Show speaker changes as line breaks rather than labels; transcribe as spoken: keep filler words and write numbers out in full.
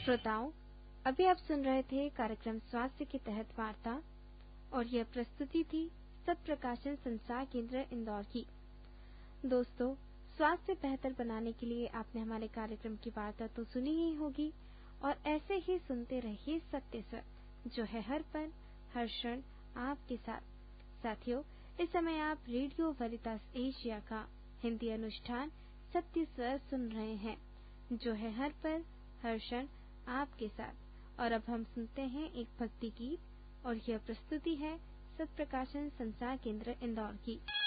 श्रोताओं, अभी आप सुन रहे थे कार्यक्रम स्वास्थ्य के तहत वार्ता और यह प्रस्तुति थी सत्प्रकाशन संचार केंद्र इंदौर की। दोस्तों, स्वास्थ्य बेहतर बनाने के लिए आपने हमारे कार्यक्रम की वार्ता तो सुनी ही होगी और ऐसे ही सुनते रहिए सत्य स्वर, जो है हर पल हर क्षण आपके साथ। साथियों, इस समय आप रेडियो वरितास एशिया का हिंदी अनुष्ठान सत्य स्वर सुन रहे हैं, जो है हर पल हर क्षण आपके साथ। और अब हम सुनते हैं एक भक्ति गीत और यह प्रस्तुति है सत्प्रकाशन संचार केंद्र इंदौर की।